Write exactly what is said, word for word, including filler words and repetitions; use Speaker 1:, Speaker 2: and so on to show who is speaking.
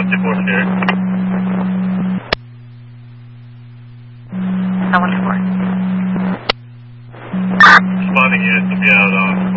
Speaker 1: fifty-four here.
Speaker 2: nine one four.
Speaker 1: Responding units will be out on